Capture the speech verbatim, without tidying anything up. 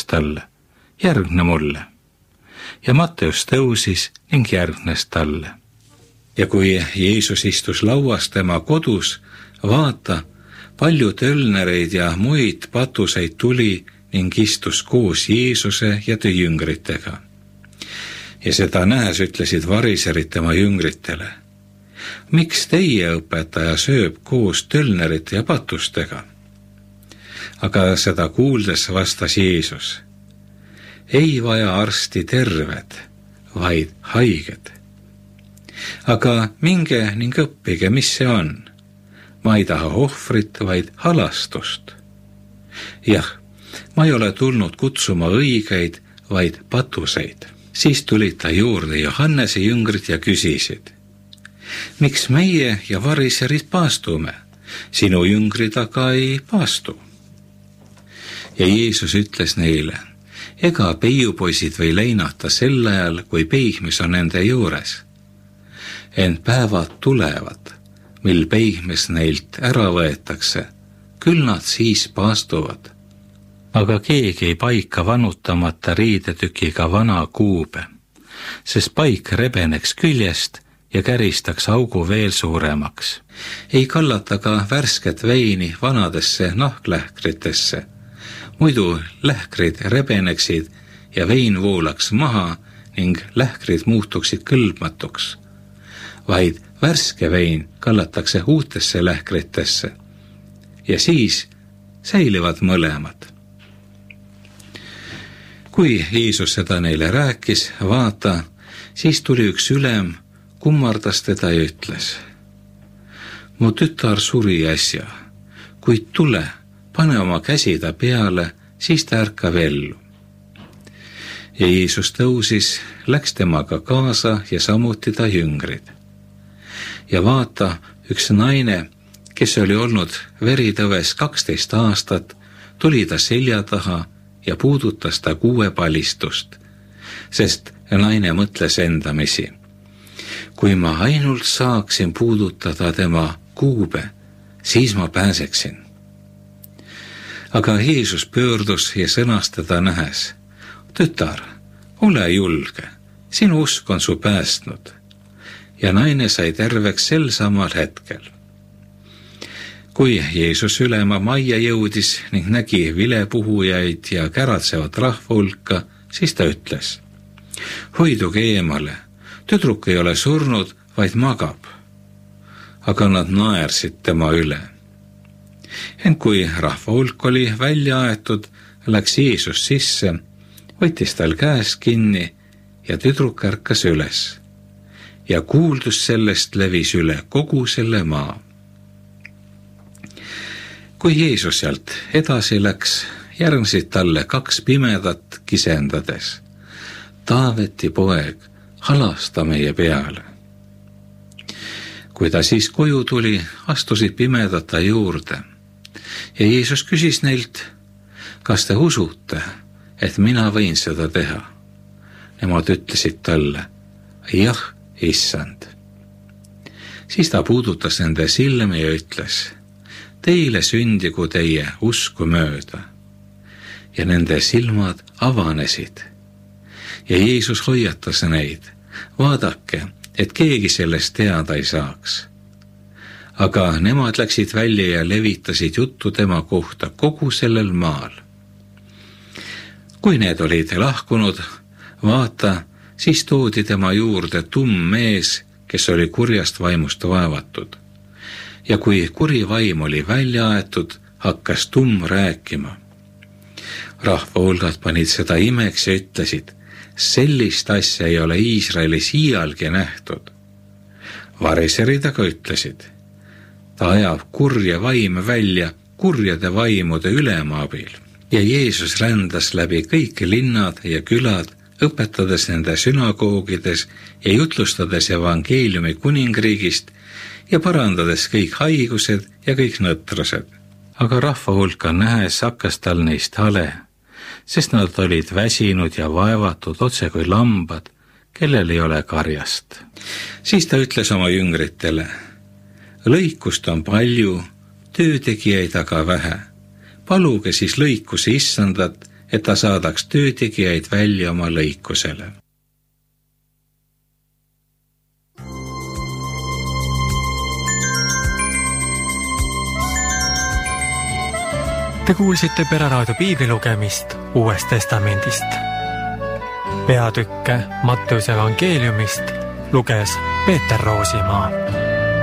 talle, järgne mulle. Ja Matteus tõusis ning järgnes talle. Ja kui Jeesus istus lauas tema kodus, vaata, palju tölnereid ja muid patuseid tuli ning istus koos Jeesuse ja ta jüngritega. Ja seda nähes ütlesid variserid tema jüngritele: miks teie õpetaja sööb koos tölnerite ja patustega? Aga seda kuuldes vastas Jeesus: ei vaja arsti terved, vaid haiged. Aga minge ning õppige, mis see on. Ma ei taha ohvrit, vaid halastust. Jah, ma ei ole tulnud kutsuma õigeid, vaid patuseid. Siis tulid ta juurde Johannese jüngrid ja küsisid: miks meie ja variserid paastume, sinu jüngrid aga ei paastu? Ja Jeesus ütles neile: ega peiupoisid või leinata sel ajal, kui peigmes on nende juures. Ent päevad tulevad, mil peigmes neilt ära võetakse, küll nad siis paastuvad. Aga keegi ei paika vanutamata riidetükiga vana kuube, sest paik rebeneks küljest ja käristaks augu veel suuremaks. Ei kallata ka värsket veini vanadesse nahklähkritesse, muidu lähkrid rebeneksid ja vein voolaks maha ning lähkrid muutuksid kõlbmatuks, vaid värske vein kallatakse uutesse lähkritesse ja siis säilivad mõlemad. Kui Jeesus seda neile rääkis, vaata, siis tuli üks ülem, kummardas teda ja ütles: mu tütar suri äsja, kuid tule, pane oma käsi ta peale, siis ta ärkab ellu. Ja Jeesus tõusis, läks temaga kaasa ja samuti ta jüngrid. Ja vaata, üks naine, kes oli olnud veritõves kaksteist aastat, tuli ta selja taha ja puudutas ta kuuepalistust, sest naine mõtles endamisi: kui ma ainult saaksin puudutada tema kuube, siis ma pääseksin. Aga Jeesus pöördus ja sõnas teda nähes: tütar, ole julge, sinu usk on su päästnud. Ja naine sai terveks sel samal hetkel. Kui Jeesus ülema majja jõudis ning nägi vilepuhujaid ja käratsevat rahva hulka, siis ta ütles: hoiduge eemale, tüdruk ei ole surnud, vaid magab. Aga nad naersid tema üle. Ent kui rahva hulk oli välja aetud, läks Jeesus sisse, võttis tal käest kinni ja tüdruk ärkas üles. Ja kuuldus sellest levis üle kogu selle maa. Kui Jeesus sealt edasi läks, järgnesid talle kaks pimedat kisendades: Taaveti poeg, halasta meie peale. Kui ta siis koju tuli, astusid pimedad ta juurde. Ja Jeesus küsis neilt: kas te usute, et mina võin seda teha? Nemad ütlesid talle: jah, issand. Siis ta puudutas nende silmi ja ütles: teile sündigu teie usku mööda. Ja nende silmad avanesid. Ja Jeesus hoiatas neid: vaadake, et keegi sellest teada ei saaks. Aga nemad läksid välja ja levitasid juttu tema kohta kogu sellel maal. Kui need olid lahkunud, vaata, siis toodi tema juurde tumm mees, kes oli kurjast vaimust vaevatud. Ja kui kuri vaim oli välja aetud, hakkas tumm rääkima. Rahva hulgad panid seda imeks ja ütlesid: sellist asja ei ole Iisraelis iialgi nähtud. Variserid aga ütlesid: ta ajab kurja vaime välja kurjade vaimude ülema abil. Ja Jeesus rändas läbi kõik linnad ja külad, õpetades nende sünagoogides ja jutlustades evangeeliumi kuningriigist ja parandades kõik haigused ja kõik nõtrused. Aga rahva hulka nähes hakkas tal neist hale, sest nad olid väsinud ja vaevatud otse kui lambad, kellel ei ole karjast. Siis ta ütles oma jüngritele: lõikust on palju, töötegijaid aga vähe. Paluge siis lõikuse issandat, et ta saadaks töötegijaid välja oma lõikusele. Te kuulsite Pereraadio piiblilugemist Uuest Testamendist. Peatükke Matteuse evangeeliumist luges Peeter Roosimaa.